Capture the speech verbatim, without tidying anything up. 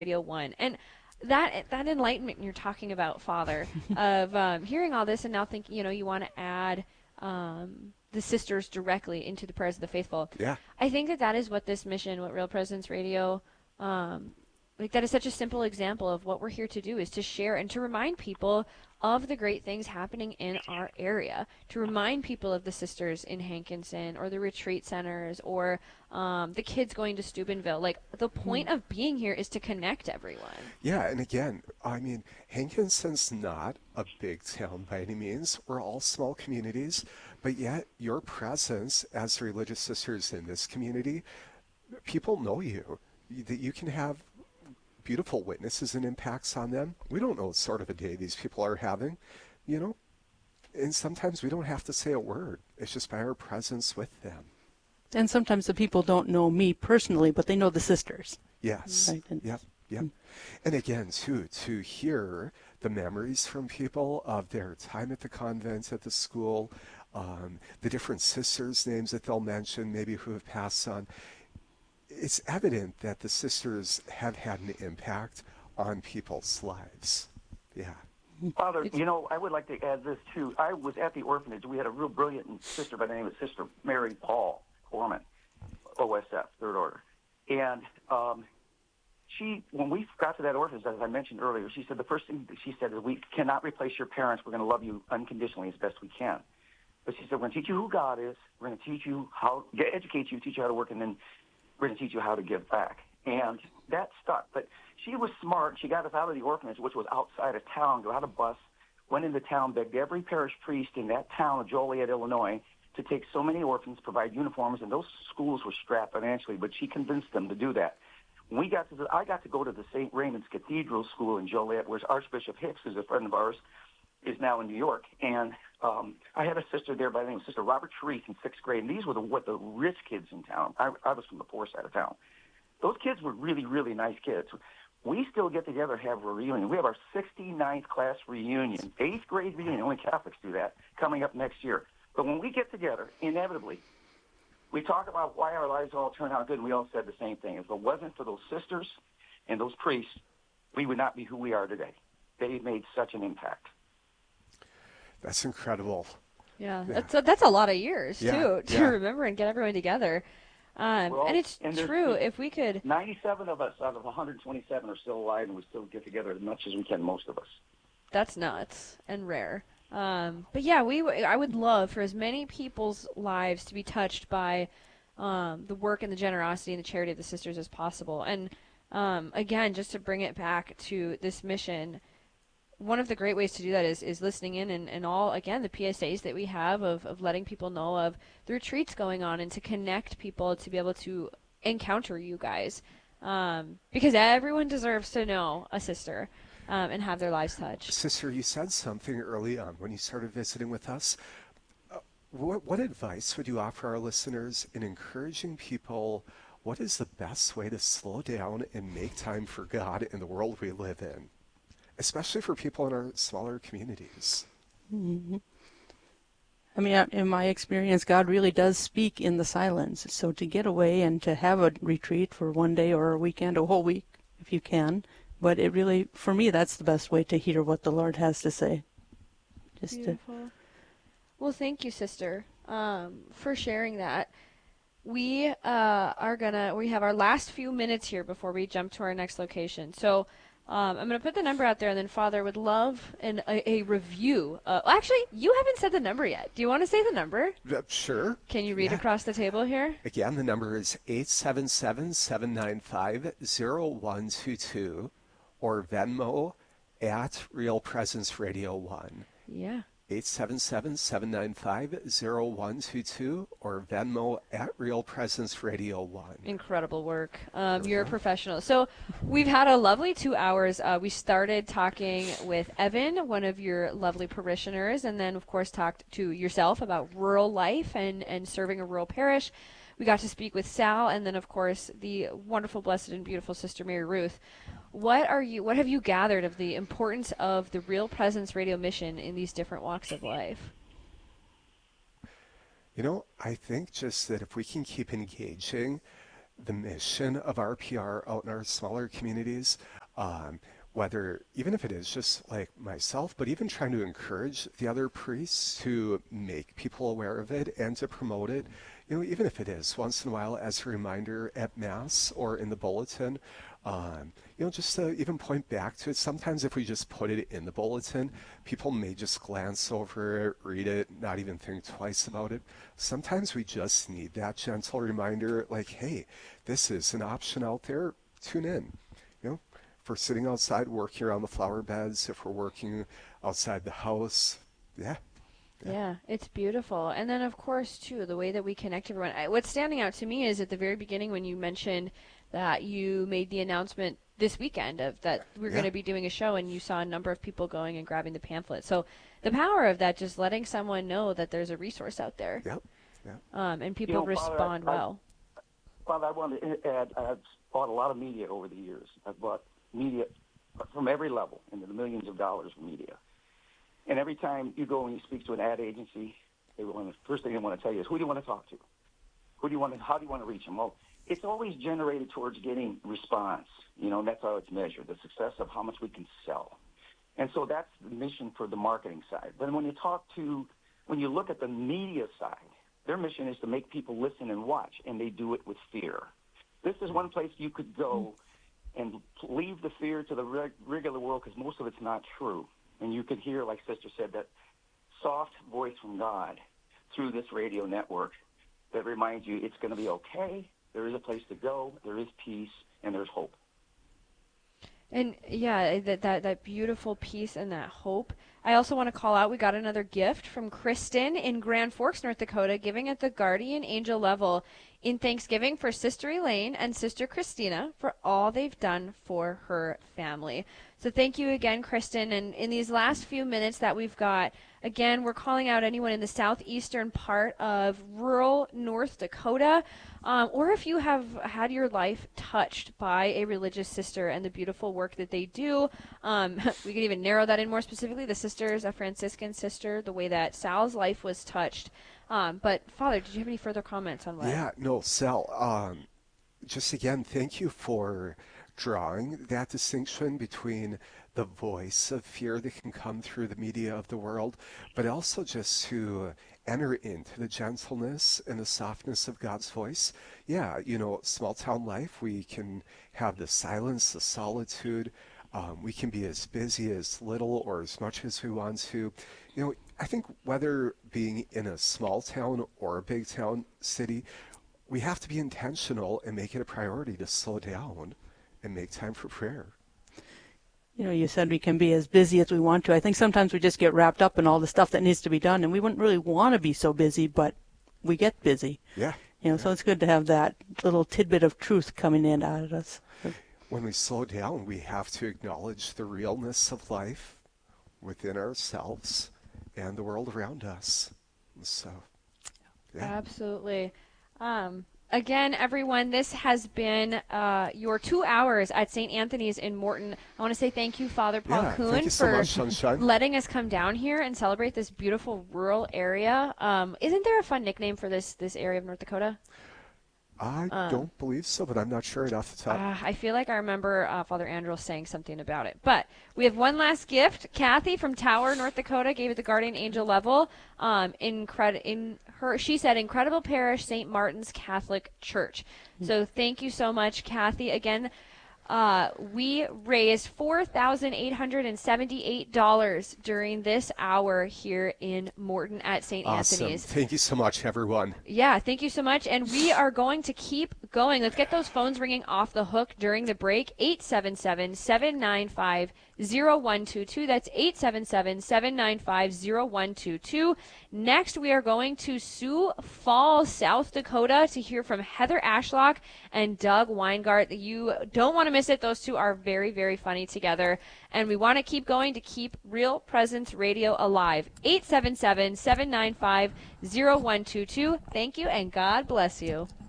Radio One. And that that enlightenment you're talking about, Father, of um, hearing all this and now thinking, you know, you want to add um, the sisters directly into the prayers of the faithful. Yeah. I think that that is what this mission, what Real Presence Radio, um, like that is such a simple example of what we're here to do, is to share and to remind people of the great things happening in our area, to remind people of the sisters in Hankinson or the retreat centers or um, the kids going to Steubenville. Like, the point of being here is to connect everyone. Yeah, and again, I mean, Hankinson's not a big town by any means. We're all small communities, but yet your presence as religious sisters in this community, people know you, that you can have beautiful witnesses and impacts on them. We don't know what sort of a day these people are having, you know, and sometimes we don't have to say a word. It's just by our presence with them. And sometimes the people don't know me personally, but they know the sisters. Yes. Right. And, Yep. Yep. And again, too, to hear the memories from people of their time at the convent, at the school, um, the different sisters' names that they'll mention, maybe who have passed on. It's evident that the sisters have had an impact on people's lives. Yeah. Father, you know, I would like to add this too. I was at the orphanage. We had a real brilliant sister by the name of Sister Mary Paul Foreman, O S F, Third Order. And um, she, when we got to that orphanage, as I mentioned earlier, she said the first thing that she said is, we cannot replace your parents. We're going to love you unconditionally as best we can. But she said, we're going to teach you who God is. We're going to teach you how, educate you, teach you how to work, and then we're going to teach you how to give back. And that stuck. But she was smart. She got us out of the orphanage, which was outside of town, got a bus, went into town, begged every parish priest in that town of Joliet, Illinois, to take so many orphans, provide uniforms, and those schools were strapped financially, but she convinced them to do that. When we got to the, I got to go to the Saint Raymond's Cathedral School in Joliet, where Archbishop Hicks, who's a friend of ours, is now in New York. And um, I had a sister there by the name of Sister Robert Sharif in sixth grade, and these were the, what the rich kids in town. I, I was from the poor side of town. Those kids were really, really nice kids. We still get together and have a reunion. We have our sixty-ninth class reunion, eighth grade reunion. Only Catholics do that, coming up next year. But when we get together, inevitably, we talk about why our lives all turn out good, and we all said the same thing. If it wasn't for those sisters and those priests, we would not be who we are today. They made such an impact. That's incredible. Yeah, Yeah. that's a, that's a lot of years, Yeah, too, to yeah. remember and get everyone together. Um, Well, and it's and there's- true, if we could... ninety-seven of us out of one hundred twenty-seven are still alive, and we still get together as much as we can, most of us. That's nuts and rare. Um, but yeah, we w- I would love for as many people's lives to be touched by um, the work and the generosity and the charity of the sisters as possible. And um, again, just to bring it back to this mission, one of the great ways to do that is, is listening in and, and all, again, the P S As that we have of, of letting people know of the retreats going on and to connect people to be able to encounter you guys. Um, because everyone deserves to know a sister. Um, and have their lives touched. Sister, you said something early on when you started visiting with us. Uh, what, what advice would you offer our listeners in encouraging people? What is the best way to slow down and make time for God in the world we live in, especially for people in our smaller communities? Mm-hmm. I mean, in my experience, God really does speak in the silence. So to get away and to have a retreat for one day or a weekend, a whole week, if you can. But it really, for me, that's the best way to hear what the Lord has to say. Just Beautiful. To... Well, thank you, sister, um, for sharing that. We uh, are gonna. We have our last few minutes here before we jump to our next location. So um, I'm gonna put the number out there, and then Father would love an, a, a review. Uh, actually, you haven't said the number yet. Do you want to say the number? Uh, sure. Can you read Yeah. across the table here? Again, the number is eight seven seven, seven nine five, zero one two two. Or Venmo at Real Presence Radio one. Yeah. eight seven seven, seven nine five, zero one two two or Venmo at Real Presence Radio one. Incredible work. Um, you're a professional. So we've had a lovely two hours. Uh, we started talking with Evan, one of your lovely parishioners, and then, of course, talked to yourself about rural life and, and serving a rural parish. We got to speak with Sal, and then, of course, the wonderful, blessed, and beautiful Sister Mary Ruth. What are you? What have you gathered of the importance of the Real Presence Radio mission in these different walks of life? You know, I think just that if we can keep engaging, the mission of R P R out in our smaller communities, um, whether even if it is just like myself, but even trying to encourage the other priests to make people aware of it and to promote it, you know, even if it is once in a while as a reminder at Mass or in the bulletin, um, you know, just to even point back to it. Sometimes if we just put it in the bulletin, people may just glance over it, read it, not even think twice about it. Sometimes we just need that gentle reminder, like, hey, this is an option out there. Tune in. You know, if we're sitting outside working around the flower beds, if we're working outside the house, yeah. Yeah. yeah, it's beautiful. And then, of course, too, the way that we connect everyone. I, what's standing out to me is at the very beginning when you mentioned that you made the announcement this weekend of that we're Yeah. going to be doing a show, and you saw a number of people going and grabbing the pamphlet. So the power of that, just letting someone know that there's a resource out there. Yep. Yep. Um, and people You know, respond Father, I- I- well. Father, I want to add, I've bought a lot of media over the years. I've bought media from every level, into the millions of dollars of media. And every time you go and you speak to an ad agency, they want the first thing they want to tell you is, who do you want to talk to? Who do you want to, how do you want to reach them? Well, it's always generated towards getting response. You know, and that's how it's measured, the success of how much we can sell. And so that's the mission for the marketing side. But when you talk to, when you look at the media side, their mission is to make people listen and watch, and they do it with fear. This is one place you could go and leave the fear to the reg- regular world, because most of it's not true. And you could hear, like Sister said, that soft voice from God through this radio network that reminds you it's going to be okay, there is a place to go, there is peace, and there's hope. And yeah, that, that that beautiful peace and that hope. I also want to call out, we got another gift from Kristen in Grand Forks, North Dakota, giving at the Guardian Angel level in Thanksgiving for Sister Elaine and Sister Christina for all they've done for her family. So thank you again, Kristen. And in these last few minutes that we've got, again, we're calling out anyone in the southeastern part of rural North Dakota, um, or if you have had your life touched by a religious sister and the beautiful work that they do. Um, we could even narrow that in more specifically. The sisters, a Franciscan sister, the way that Sal's life was touched. Um, but, Father, did you have any further comments on that? Yeah, no, Sal, um, just again, thank you for drawing that distinction between the voice of fear that can come through the media of the world, but also just to enter into the gentleness and the softness of God's voice. Yeah, you know, small town life, we can have the silence, the solitude. Um, we can be as busy as little or as much as we want to. You know, I think whether being in a small town or a big town city, we have to be intentional and make it a priority to slow down and make time for prayer. You know, you said we can be as busy as we want to. I think sometimes we just get wrapped up in all the stuff that needs to be done, and we wouldn't really want to be so busy, but we get busy. Yeah. You know, yeah. so it's good to have that little tidbit of truth coming in out of us. When we slow down, we have to acknowledge the realness of life within ourselves and the world around us. So, yeah. Absolutely. Um, again, everyone, this has been uh, your two hours at Saint Anthony's in Morton. I want to say thank you, Father Paul Yeah, Kuhn, thank you so for much, Sunshine. letting us come down here and celebrate this beautiful rural area. Um, isn't there a fun nickname for this this area of North Dakota? I Uh, don't believe so, but I'm not sure right off the top. Uh, I feel like I remember uh, Father Andrew saying something about it. But we have one last gift. Kathy from Tower, North Dakota, gave it the Guardian Angel level. Um, incred- in her, she said, incredible parish, Saint Martin's Catholic Church. So thank you so much, Kathy. Again, uh, we raised four thousand eight hundred seventy-eight dollars during this hour here in Morton at Saint Awesome. Anthony's. Thank you so much, everyone. Yeah, thank you so much. And we are going to keep going. Let's get those phones ringing off the hook during the break. eight seven seven, seven nine five, zero one two two. That's eight seven seven, seven nine five, zero one two two. Next, we are going to Sioux Falls, South Dakota to hear from Heather Ashlock and Doug Weingart. You don't want to miss it. Those two are very, very funny together. And we want to keep going to keep Real Presence Radio alive. eight seven seven, seven nine five, zero one two two. Thank you, and God bless you.